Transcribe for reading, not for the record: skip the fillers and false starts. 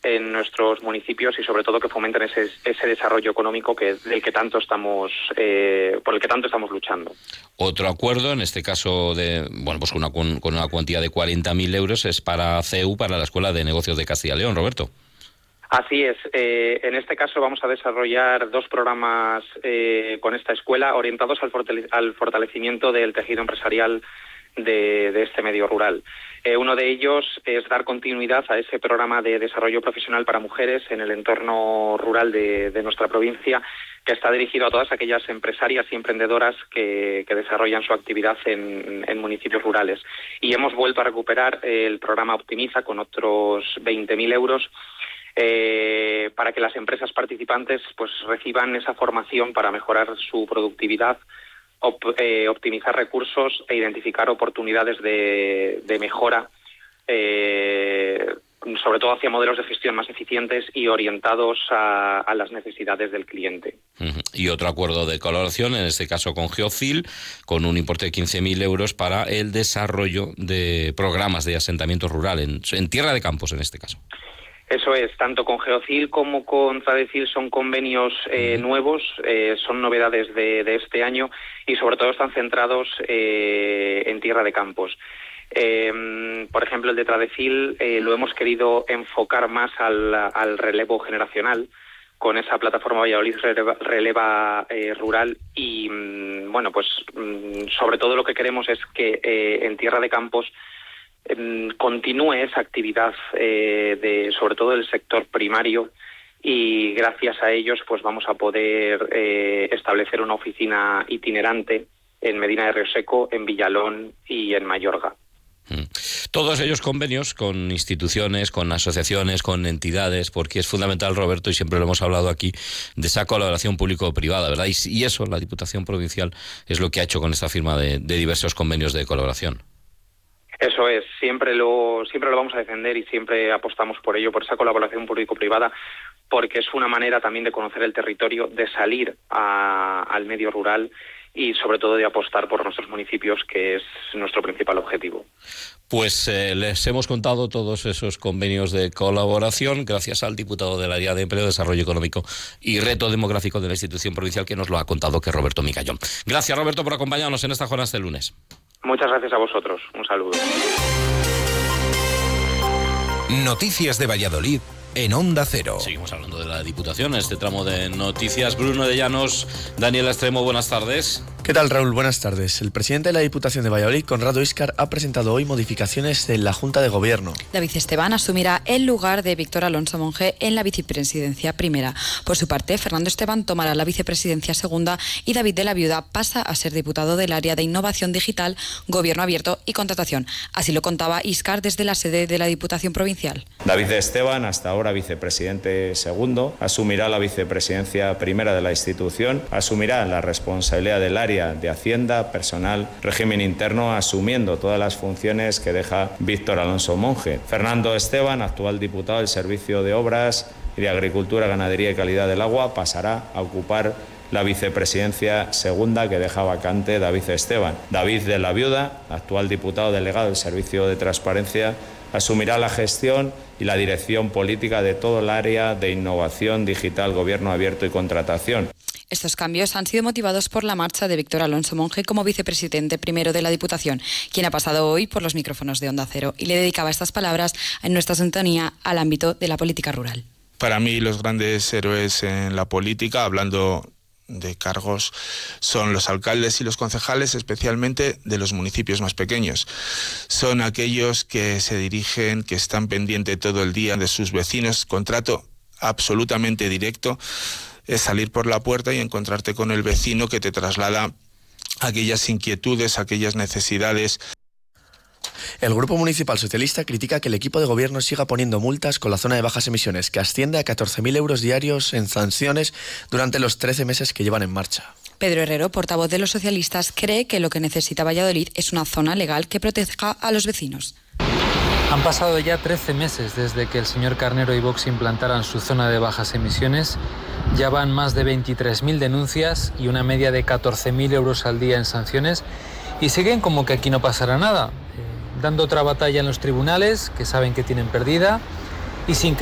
en nuestros municipios y sobre todo que fomenten ese desarrollo económico por el que tanto estamos luchando. Otro acuerdo, en este caso con una cuantía de 40.000 euros, es para CEU, para la Escuela de Negocios de Castilla y León, Roberto. Así es. En este caso vamos a desarrollar 2 programas con esta escuela orientados al fortalecimiento del tejido empresarial de este medio rural. Uno de ellos es dar continuidad a ese programa de desarrollo profesional para mujeres en el entorno rural de nuestra provincia, que está dirigido a todas aquellas empresarias y emprendedoras que desarrollan su actividad en municipios rurales. Y hemos vuelto a recuperar el programa Optimiza con otros 20.000 euros para que las empresas participantes pues reciban esa formación para mejorar su productividad, optimizar recursos e identificar oportunidades de mejora, sobre todo hacia modelos de gestión más eficientes y orientados a las necesidades del cliente. Y otro acuerdo de colaboración, en este caso con Geocil, con un importe de 15.000 euros para el desarrollo de programas de asentamiento rural en tierra de campos, en este caso. Eso es, tanto con Geocil como con Tradecil son convenios nuevos, son novedades de este año y sobre todo están centrados en tierra de campos. Por ejemplo, el de Tradecil lo hemos querido enfocar más al relevo generacional con esa plataforma Valladolid Releva Rural y sobre todo lo que queremos es que en tierra de campos continúe esa actividad sobre todo del sector primario y gracias a ellos pues vamos a poder establecer una oficina itinerante en Medina de Río Seco, en Villalón y en Mayorga. Todos ellos convenios con instituciones, con asociaciones, con entidades, porque es fundamental, Roberto, y siempre lo hemos hablado aquí, de esa colaboración público-privada, ¿verdad? Y eso la Diputación Provincial es lo que ha hecho con esta firma de diversos convenios de colaboración. Eso es, siempre lo vamos a defender y siempre apostamos por ello, por esa colaboración público-privada, porque es una manera también de conocer el territorio, de salir al medio rural y sobre todo de apostar por nuestros municipios, que es nuestro principal objetivo. Pues les hemos contado todos esos convenios de colaboración gracias al diputado del área de Empleo, Desarrollo Económico y Reto Demográfico de la institución provincial, que nos lo ha contado, que es Roberto Micallón. Gracias, Roberto, por acompañarnos en esta jornada de lunes. Muchas gracias a vosotros. Un saludo. Noticias de Valladolid en Onda Cero. Seguimos hablando de la Diputación en este tramo de noticias. Bruno de Llanos, Daniel Extremo, buenas tardes. ¿Qué tal, Raúl? Buenas tardes. El presidente de la Diputación de Valladolid, Conrado Íscar, ha presentado hoy modificaciones en la Junta de Gobierno. David Esteban asumirá el lugar de Víctor Alonso Monge en la vicepresidencia primera. Por su parte, Fernando Esteban tomará la vicepresidencia segunda y David de la Viuda pasa a ser diputado del área de Innovación Digital, Gobierno Abierto y Contratación. Así lo contaba Íscar desde la sede de la Diputación Provincial. David Esteban, hasta ahora vicepresidente segundo, asumirá la vicepresidencia primera de la institución, asumirá la responsabilidad del área de Hacienda, personal, régimen interno, asumiendo todas las funciones que deja Víctor Alonso Monge. Fernando Esteban, actual diputado del Servicio de Obras y de Agricultura, Ganadería y Calidad del Agua, pasará a ocupar la vicepresidencia segunda que deja vacante David Esteban. David de la Viuda, actual diputado delegado del Servicio de Transparencia, asumirá la gestión y la dirección política de todo el área de innovación digital, gobierno abierto y contratación. Estos cambios han sido motivados por la marcha de Víctor Alonso Monge como vicepresidente primero de la Diputación, quien ha pasado hoy por los micrófonos de Onda Cero y le dedicaba estas palabras en nuestra sintonía al ámbito de la política rural. Para mí los grandes héroes en la política, hablando de cargos, son los alcaldes y los concejales, especialmente de los municipios más pequeños. Son aquellos que se dirigen, que están pendientes todo el día de sus vecinos, con trato absolutamente directo. Es salir por la puerta y encontrarte con el vecino que te traslada aquellas inquietudes, aquellas necesidades. El Grupo Municipal Socialista critica que el equipo de gobierno siga poniendo multas con la zona de bajas emisiones, que asciende a 14.000 euros diarios en sanciones durante los 13 meses que llevan en marcha. Pedro Herrero, portavoz de los socialistas, cree que lo que necesita Valladolid es una zona legal que proteja a los vecinos. Han pasado ya 13 meses desde que el señor Carnero y Vox implantaran su zona de bajas emisiones. Ya van más de 23.000 denuncias y una media de 14.000 euros al día en sanciones. Y siguen como que aquí no pasará nada, dando otra batalla en los tribunales, que saben que tienen perdida, y sin que